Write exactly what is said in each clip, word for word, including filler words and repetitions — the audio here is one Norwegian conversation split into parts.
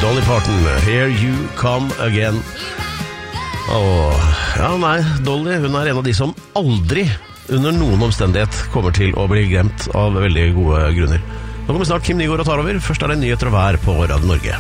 Dolly Parton, Here You Come Again. Åh, ja nei, Dolly, hun er en av de som aldri under noen omstendighet kommer til å bli glemt av veldig gode grunner. Nå kommer snart Kim Nygaard og tar over. Først er det nyheter og vær på Radio Norge.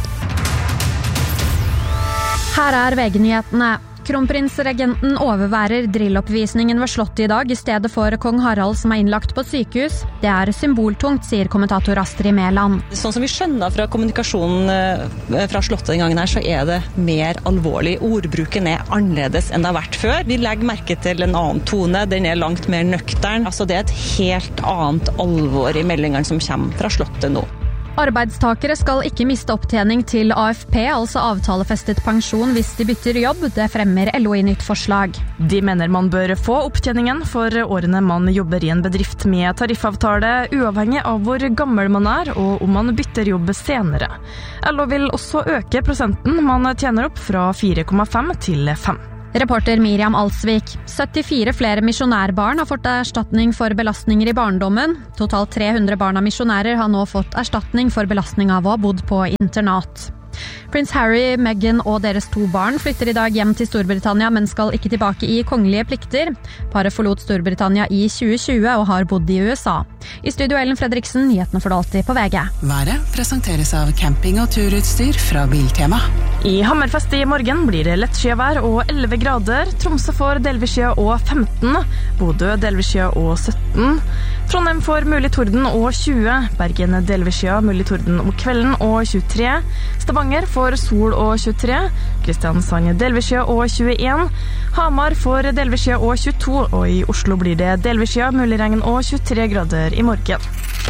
Her er V G-nyhetene. Kronprinsregenten overværer drilloppvisningen ved Slottet i dag I stedet for kong Harald som er innlagt på sykehus. Det er symboltungt, sier kommentator Astrid Mæland. Sånn som vi skjønner fra kommunikasjonen fra Slottet den gangen her, så er det mer alvorlig. Ordbruken er annerledes enn det har vært før. Vi legger merke til en annen tone, den er langt mer nøktern. Altså det er et helt annet alvor I meldingene som kommer fra Slottet nå. Arbeidstakere skal ikke miste opptjening til A F P, altså avtalefestet pensjon, hvis de bytter jobb. Det fremmer L O I nytt forslag. De mener man bør få opptjeningen for årene man jobber I en bedrift med tariffavtale, uavhengig av hvor gammel man er og om man bytter jobb senere. L O vil også øke prosenten man tjener opp fra fire komma fem til fem. Reporter Miriam Alsvik. syttifire flere misjonærbarn har fått erstatning for belastninger I barndommen. Totalt tre hundre barn av misjonærer har nå fått erstatning for belastning av å ha bodd på internat. Prins Harry, Meghan og deres to barn flytter I dag hjem til Storbritannia, men skal ikke tilbake I kongelige plikter. Paret forlot Storbritannia I tjue tjue og har bodd I U S A. I studio Ellen Fredriksen, nyhetene for alltid på V G. Været presenteres av camping- og turutstyr fra Biltema. I Hammerfest I morgen blir det lett skyvær og elleve grader. Tromsø får delvis skya og femten. Bodø delvis skya og sytten. Trondheim får mulig torden og tjue. Bergen delvis skya, mulig torden om kvelden og tjuetre. Stavanger får sol og tjuetre. Kristiansand delvis skya og tjueen. Hamar får delvis skya og tjueto. Og I Oslo blir det delvis skya, mulig regn og tjuetre grader I morgen.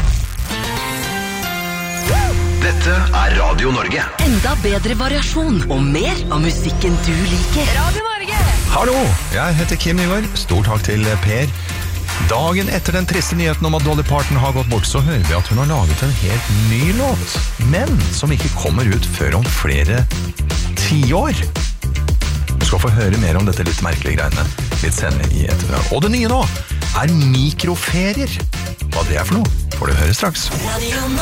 Dette er Radio Norge. Enda bedre variasjon og mer av musikken du liker. Radio Norge! Hallo, jeg heter Kim Nygaard. Stor takk til Per. Dagen etter den triste nyheten om at Dolly Parton har gått bort, så hører vi at hun har laget en helt ny låt, men som ikke kommer ut før om flere tiår. Du skal få høre mer om dette litt merkelige greiene litt senere I ettermiddag. Og det nye nå er mikroferier. Hva det er for noe, får du høre straks. Radio